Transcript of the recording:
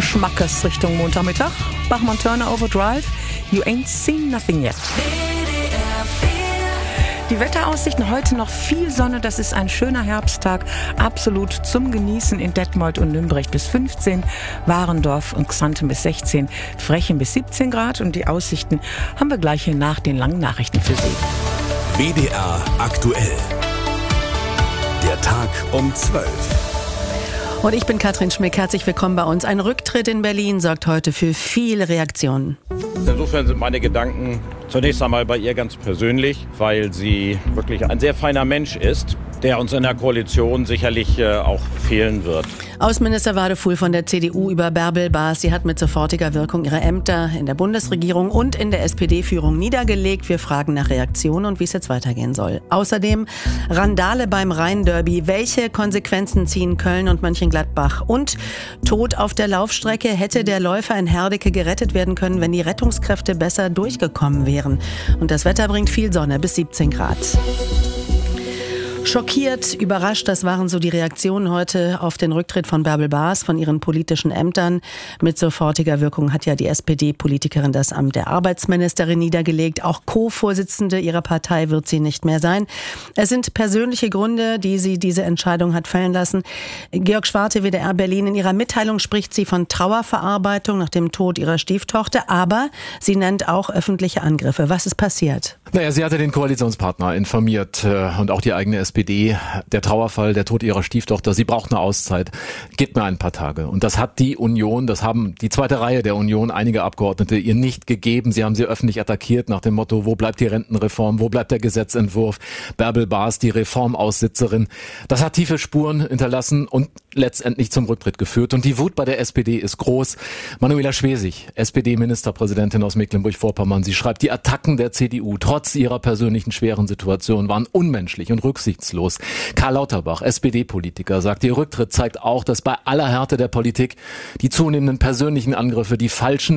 Schmackes Richtung Montagmittag. Bachmann-Turner Overdrive. You ain't seen nothing yet. Die Wetteraussichten heute noch viel Sonne, das ist ein schöner Herbsttag, absolut zum Genießen in Detmold und Nümbrecht bis 15, Warendorf und Xanten bis 16, Frechen bis 17 Grad und die Aussichten haben wir gleich hier nach den langen Nachrichten für Sie. WDR aktuell. Der Tag um 12. Und ich bin Katrin Schmick, herzlich willkommen bei uns. Ein Rücktritt in Berlin sorgt heute für viele Reaktionen. Insofern sind meine Gedanken zunächst einmal bei ihr ganz persönlich, weil sie wirklich ein sehr feiner Mensch ist, der uns in der Koalition sicherlich auch fehlen wird. Außenminister Wadefuhl von der CDU über Bärbel Baas. Sie hat mit sofortiger Wirkung ihre Ämter in der Bundesregierung und in der SPD-Führung niedergelegt. Wir fragen nach Reaktionen und wie es jetzt weitergehen soll. Außerdem Randale beim Rhein-Derby. Welche Konsequenzen ziehen Köln und Mönchengladbach? Und Tod auf der Laufstrecke. Hätte der Läufer in Herdecke gerettet werden können, wenn die Rettungskräfte besser durchgekommen wären? Und das Wetter bringt viel Sonne bis 17 Grad. Schockiert, überrascht, das waren so die Reaktionen heute auf den Rücktritt von Bärbel Baas von ihren politischen Ämtern. Mit sofortiger Wirkung hat ja die SPD-Politikerin das Amt der Arbeitsministerin niedergelegt. Auch Co-Vorsitzende ihrer Partei wird sie nicht mehr sein. Es sind persönliche Gründe, die sie diese Entscheidung hat fällen lassen. Georg Schwarte, WDR Berlin, in ihrer Mitteilung spricht sie von Trauerverarbeitung nach dem Tod ihrer Stieftochter, aber sie nennt auch öffentliche Angriffe. Was ist passiert? Naja, sie hatte den Koalitionspartner informiert und auch die eigene SPD. Der Trauerfall, der Tod ihrer Stieftochter, sie braucht eine Auszeit, gebt mir ein paar Tage. Und das hat die Union, das haben die zweite Reihe der Union, einige Abgeordnete ihr nicht gegeben. Sie haben sie öffentlich attackiert nach dem Motto, wo bleibt die Rentenreform, wo bleibt der Gesetzentwurf? Bärbel Baas, die Reformaussitzerin. Das hat tiefe Spuren hinterlassen und letztendlich zum Rücktritt geführt. Und die Wut bei der SPD ist groß. Manuela Schwesig, SPD-Ministerpräsidentin aus Mecklenburg-Vorpommern, sie schreibt, die Attacken der CDU trotz ihrer persönlichen schweren Situation waren unmenschlich und rücksichtslos. Karl Lauterbach, SPD-Politiker, sagt, ihr Rücktritt zeigt auch, dass bei aller Härte der Politik die zunehmenden persönlichen Angriffe, die falschen